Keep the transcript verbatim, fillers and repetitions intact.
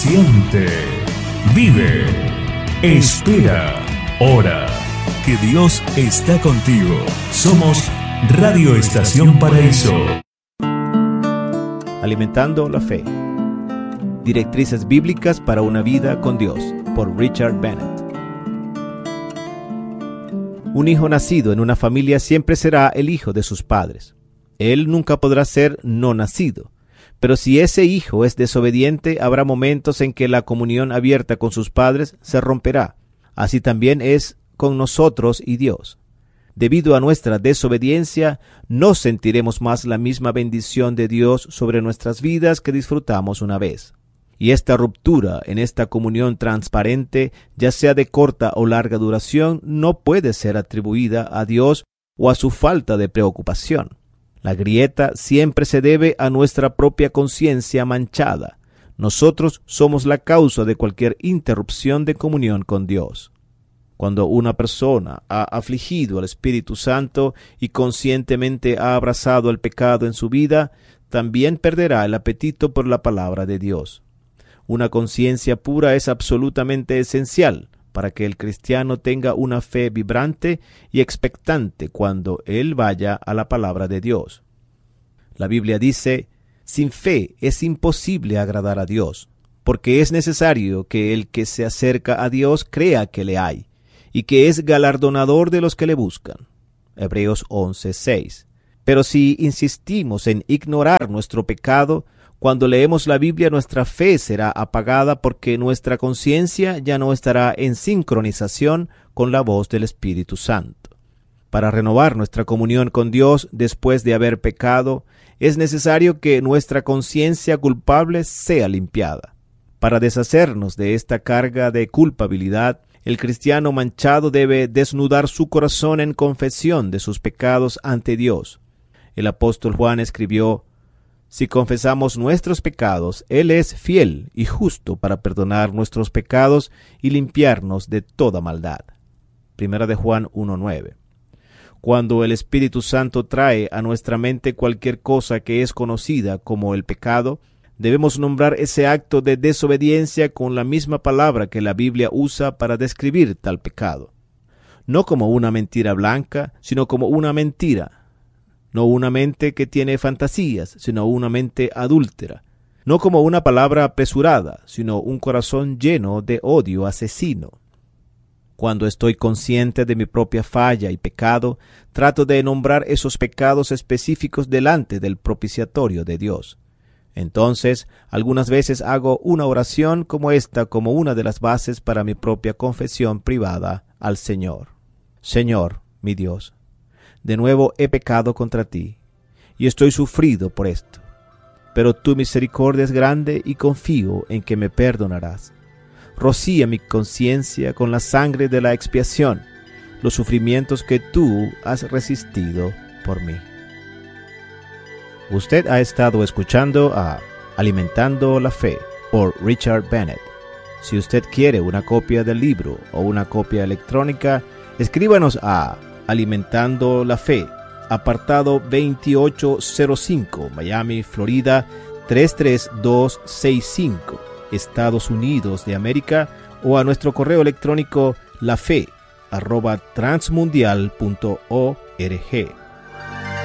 Siente, vive, espera, ora, que Dios está contigo. Somos Radio Estación Paraíso. Alimentando la fe. Directrices bíblicas para una vida con Dios, por Richard Bennett. Un hijo nacido en una familia siempre será el hijo de sus padres. Él nunca podrá ser no nacido. Pero si ese hijo es desobediente, habrá momentos en que la comunión abierta con sus padres se romperá. Así también es con nosotros y Dios. Debido a nuestra desobediencia, no sentiremos más la misma bendición de Dios sobre nuestras vidas que disfrutamos una vez. Y esta ruptura en esta comunión transparente, ya sea de corta o larga duración, no puede ser atribuida a Dios o a su falta de preocupación. La grieta siempre se debe a nuestra propia conciencia manchada. Nosotros somos la causa de cualquier interrupción de comunión con Dios. Cuando una persona ha afligido al Espíritu Santo y conscientemente ha abrazado el pecado en su vida, también perderá el apetito por la palabra de Dios. Una conciencia pura es absolutamente esencial para que el cristiano tenga una fe vibrante y expectante cuando él vaya a la palabra de Dios. La Biblia dice, sin fe es imposible agradar a Dios, porque es necesario que el que se acerca a Dios crea que le hay, y que es galardonador de los que le buscan. Hebreos once seis. Pero si insistimos en ignorar nuestro pecado, cuando leemos la Biblia nuestra fe será apagada porque nuestra conciencia ya no estará en sincronización con la voz del Espíritu Santo. Para renovar nuestra comunión con Dios después de haber pecado, es necesario que nuestra conciencia culpable sea limpiada. Para deshacernos de esta carga de culpabilidad, el cristiano manchado debe desnudar su corazón en confesión de sus pecados ante Dios. El apóstol Juan escribió, si confesamos nuestros pecados, Él es fiel y justo para perdonar nuestros pecados y limpiarnos de toda maldad. Primera de Juan uno nueve. Cuando el Espíritu Santo trae a nuestra mente cualquier cosa que es conocida como el pecado, debemos nombrar ese acto de desobediencia con la misma palabra que la Biblia usa para describir tal pecado. No como una mentira blanca, sino como una mentira. No una mente que tiene fantasías, sino una mente adúltera. No como una palabra apresurada, sino un corazón lleno de odio asesino. Cuando estoy consciente de mi propia falla y pecado, trato de nombrar esos pecados específicos delante del propiciatorio de Dios. Entonces, algunas veces hago una oración como esta como una de las bases para mi propia confesión privada al Señor. Señor, mi Dios, de nuevo he pecado contra ti, y estoy sufrido por esto. Pero tu misericordia es grande y confío en que me perdonarás. Rocía mi conciencia con la sangre de la expiación, los sufrimientos que tú has resistido por mí. Usted ha estado escuchando a Alimentando la Fe por Richard Bennett. Si usted quiere una copia del libro o una copia electrónica, escríbanos a Alimentando la Fe, apartado veintiocho cero cinco, Miami, Florida tres tres dos seis cinco, Estados Unidos de América, o a nuestro correo electrónico lafe arroba transmundial punto org.